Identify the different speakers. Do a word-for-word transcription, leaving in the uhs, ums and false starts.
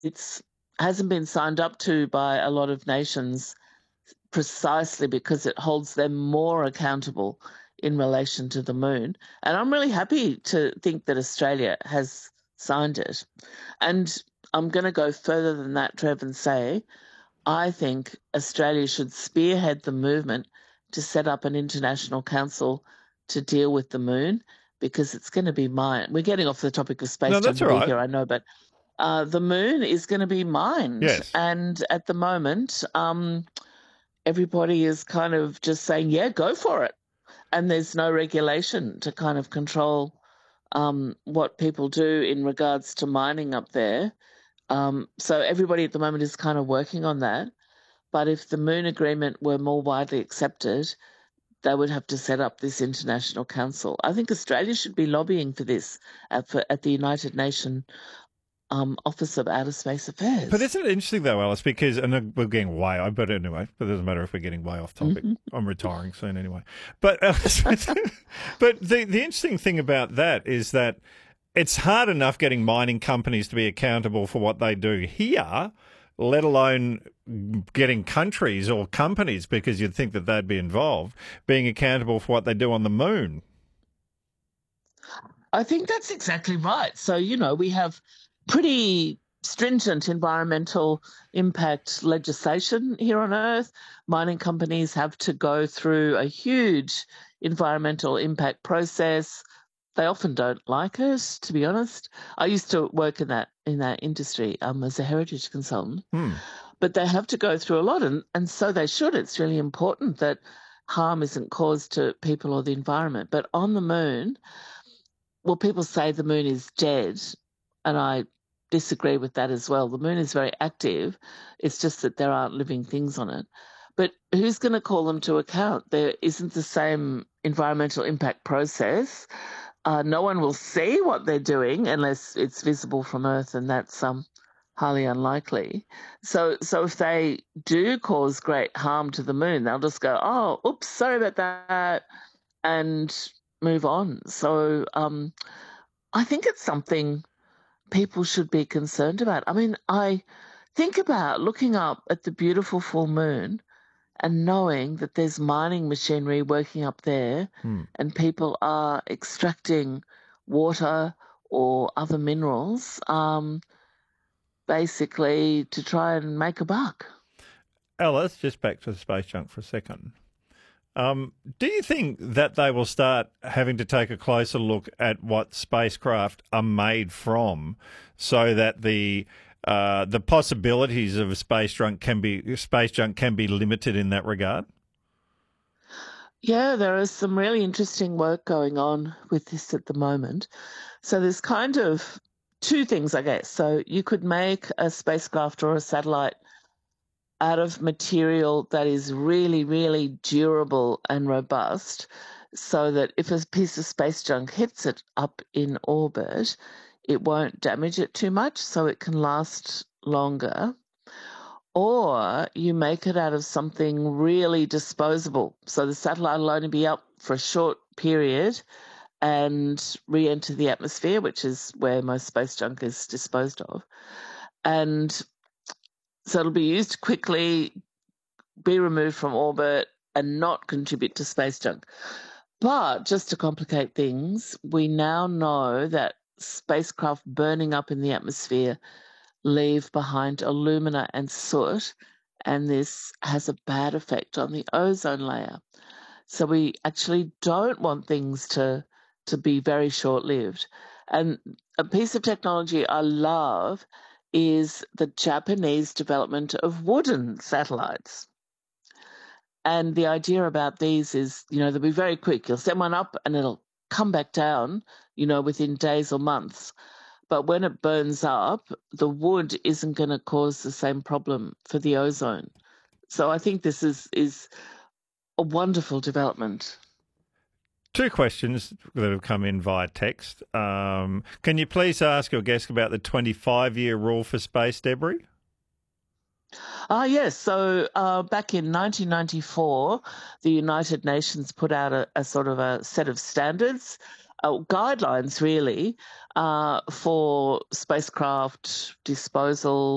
Speaker 1: it's hasn't been signed up to by a lot of nations precisely because it holds them more accountable in relation to the moon. And I'm really happy to think that Australia has signed it. And I'm going to go further than that, Trev, and say I think Australia should spearhead the movement to set up an international council to deal with the moon because it's going to be mine. We're getting off the topic of space
Speaker 2: No, that's all
Speaker 1: junkie
Speaker 2: right.
Speaker 1: here, I know, but uh, the moon is going to be mined.
Speaker 2: Yes.
Speaker 1: And at the moment, um, everybody is kind of just saying, yeah, go for it. And there's no regulation to kind of control um, what people do in regards to mining up there. Um, so everybody at the moment is kind of working on that. But if the moon agreement were more widely accepted, they would have to set up this international council. I think Australia should be lobbying for this at, for, at the United Nations um, Office of Outer Space Affairs.
Speaker 2: But isn't it interesting, though, Alice, because, and we're getting way, I but anyway, but it doesn't matter if we're getting way off topic.
Speaker 1: Mm-hmm.
Speaker 2: I'm retiring soon anyway. But, Alice, but the, the interesting thing about that is that it's hard enough getting mining companies to be accountable for what they do here, let alone getting countries or companies, because you'd think that they'd be involved, being accountable for what they do on the moon.
Speaker 1: I think that's exactly right. So, you know, we have pretty stringent environmental impact legislation here on Earth. Mining companies have to go through a huge environmental impact process. They often don't like it, to be honest. I used to work in that in that industry um, as a heritage consultant.
Speaker 2: Hmm.
Speaker 1: But they have to go through a lot, and, and so they should. It's really important that harm isn't caused to people or the environment. But on the moon, well, people say the moon is dead, and I disagree with that as well. The moon is very active. It's just that there aren't living things on it. But who's going to call them to account? There isn't the same environmental impact process. Uh, no one will see what they're doing unless it's visible from Earth, and that's um, highly unlikely. So, so if they do cause great harm to the moon, they'll just go, "Oh, oops, sorry about that," and move on. So, um, I think it's something people should be concerned about. I mean, I think about looking up at the beautiful full moon and knowing that there's mining machinery working up there
Speaker 2: Hmm.
Speaker 1: and people are extracting water or other minerals, um, basically to try and make a buck.
Speaker 2: Alice, just back to the space junk for a second. Um, do you think that they will start having to take a closer look at what spacecraft are made from, so that the uh, the possibilities of a space junk can be space junk can be limited in that regard?
Speaker 1: Yeah, there is some really interesting work going on with this at the moment. So there's kind of two things, I guess. So you could make a spacecraft or a satellite out of material that is really, really durable and robust, so that if a piece of space junk hits it up in orbit, it won't damage it too much, so it can last longer. Or you make it out of something really disposable, so the satellite will only be up for a short period and re-enter the atmosphere, which is where most space junk is disposed of. And so it'll be used quickly, be removed from orbit, and not contribute to space junk. But just to complicate things, we now know that spacecraft burning up in the atmosphere leave behind alumina and soot, and this has a bad effect on the ozone layer. So we actually don't want things to, to be very short-lived. And a piece of technology I love is the Japanese development of wooden satellites. And the idea about these is, you know, they'll be very quick. You'll send one up and it'll come back down, you know, within days or months. But when it burns up, the wood isn't going to cause the same problem for the ozone. So I think this is, is a wonderful development.
Speaker 2: Two questions that have come in via text. Um, can you please ask your guest about the twenty-five year rule for space debris?
Speaker 1: Ah, yes. So uh, back in nineteen ninety-four, the United Nations put out a, a sort of a set of standards, uh, guidelines really, uh, for spacecraft disposal,